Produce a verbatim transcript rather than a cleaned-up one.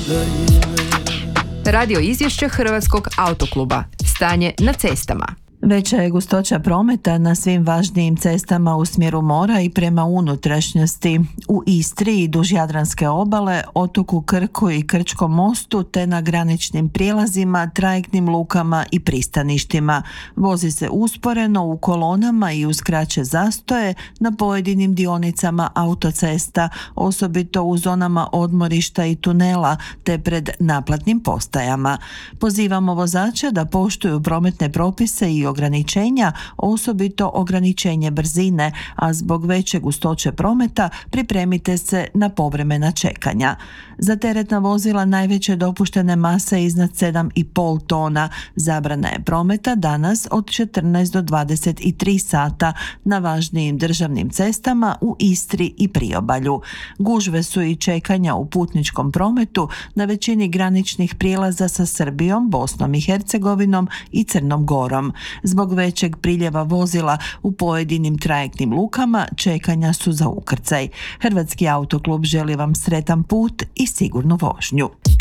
Radio izvješće Hrvatskog autokluba. Stanje na cestama. Veća je gustoća prometa na svim važnijim cestama u smjeru mora i prema unutrašnjosti. U Istri i duž Jadranske obale, otoku Krku i Krčkom mostu te na graničnim prijelazima, trajektnim lukama i pristaništima. Vozi se usporeno u kolonama i uz kraće zastoje na pojedinim dionicama autocesta, osobito u zonama odmorišta i tunela te pred naplatnim postajama. Pozivamo vozače da poštuju prometne propise i ograničenja, osobito ograničenje brzine, a zbog veće gustoće prometa pripremite se na povremena čekanja. Za teretna vozila najveće dopuštene mase iznad sedam i pol tona. Zabrana je prometa danas od četrnaest do dvadeset tri sata na važnijim državnim cestama u Istri i Priobalju. Gužve su i čekanja u putničkom prometu na većini graničnih prijelaza sa Srbijom, Bosnom i Hercegovinom i Crnom Gorom. Zbog većeg priljeva vozila u pojedinim trajektnim lukama čekanja su za ukrcaj. Hrvatski autoklub želi vam sretan put i sigurnu vožnju.